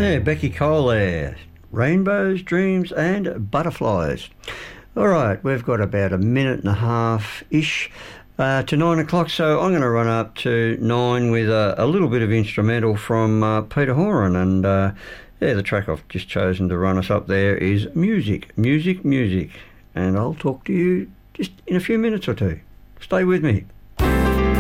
Yeah, Becky Cole there. Rainbows, dreams and butterflies. All right, we've got about a minute and a half-ish to 9 o'clock, so I'm going to run up to 9 with a little bit of instrumental from Peter Horan, and the track I've just chosen to run us up there is Music, Music, Music, and I'll talk to you just in a few minutes or two. Stay with me.